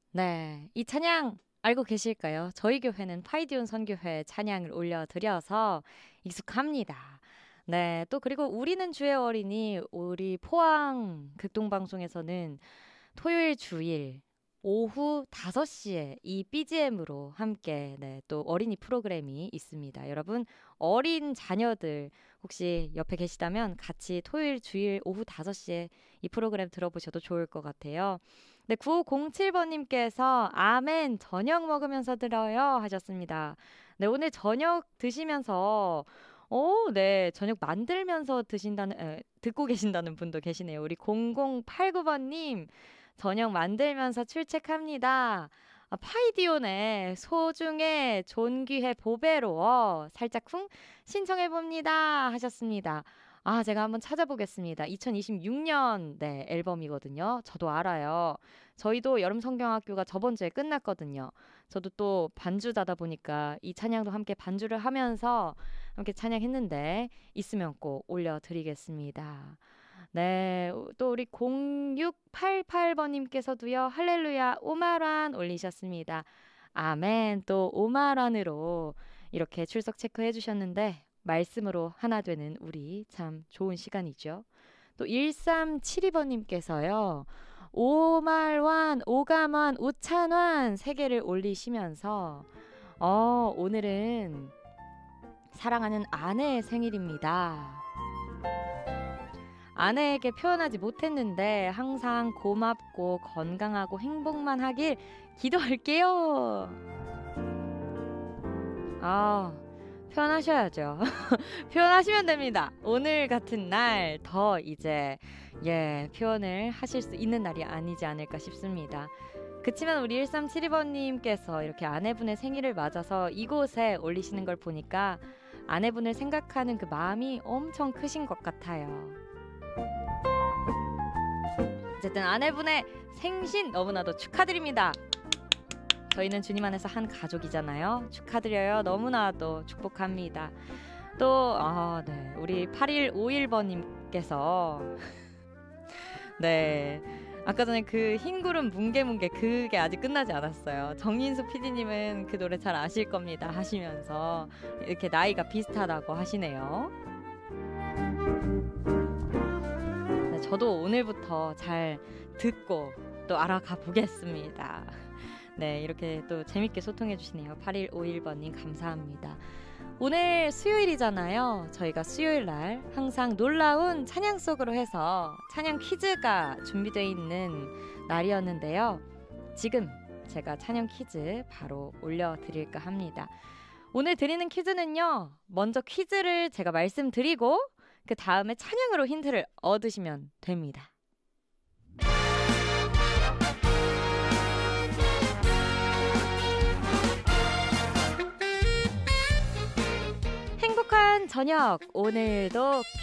네, 이 찬양 알고 계실까요? 저희 교회는 파이디온 선교회 찬양을 올려드려서 익숙합니다. 네, 또 그리고 우리는 주의 어린이 우리 포항 극동방송에서는 토요일 주일 오후 5시에 이 BGM으로 함께 또 어린이 프로그램이 있습니다. 여러분 어린 자녀들 혹시 옆에 계시다면 같이 토요일 주일 오후 5시에 이 프로그램 들어보셔도 좋을 것 같아요. 네, 9507번님께서 아멘 저녁 먹으면서 들어요 하셨습니다. 네, 오늘 저녁 드시면서 네, 저녁 만들면서 듣고 계신다는 분도 계시네요. 우리 0089번님 저녁 만들면서 출첵합니다. 파이디온의 소중해 존귀해 보배로워 살짝쿵 신청해봅니다 하셨습니다. 제가 한번 찾아보겠습니다. 2026년 네, 앨범이거든요. 저도 알아요. 저희도 여름 성경학교가 저번 주에 끝났거든요. 저도 또 반주자다 보니까 이 찬양도 함께 반주를 하면서 함께 찬양했는데 있으면 꼭 올려드리겠습니다. 네, 또 우리 0688번님께서도요, 할렐루야, 오마란 올리셨습니다. 아멘, 또 오마란으로 이렇게 출석 체크해 주셨는데, 말씀으로 하나 되는 우리 참 좋은 시간이죠. 또 1372번님께서요, 오말완, 오감완, 오찬완 세 개를 올리시면서, 오늘은 사랑하는 아내의 생일입니다. 아내에게 표현하지 못했는데 항상 고맙고 건강하고 행복만 하길 기도할게요. 표현하셔야죠. 표현하시면 됩니다. 오늘 같은 날 더 이제 표현을 하실 수 있는 날이 아니지 않을까 싶습니다. 그치만 우리 1372번님께서 이렇게 아내분의 생일을 맞아서 이곳에 올리시는 걸 보니까 아내분을 생각하는 그 마음이 엄청 크신 것 같아요. 어쨌든 아내분의 생신 너무나도 축하드립니다. 저희는 주님 안에서 한 가족이잖아요. 축하드려요. 너무나도 축복합니다. 또 네, 우리 8151번님께서 네, 아까 전에 그 흰구름 뭉게뭉게 그게 아직 끝나지 않았어요. 정인수 PD님은 그 노래 잘 아실 겁니다 하시면서 이렇게 나이가 비슷하다고 하시네요. 저도 오늘부터 잘 듣고 또 알아가 보겠습니다. 네, 이렇게 또 재밌게 소통해 주시네요. 8151번님 감사합니다. 오늘 수요일이잖아요. 저희가 수요일 날 항상 놀라운 찬양 속으로 해서 찬양 퀴즈가 준비되어 있는 날이었는데요. 지금 제가 찬양 퀴즈 바로 올려드릴까 합니다. 오늘 드리는 퀴즈는요. 먼저 퀴즈를 제가 말씀드리고 그 다음에 찬양으로 힌트를 얻으시면 됩니다. 행복한 저녁 오늘도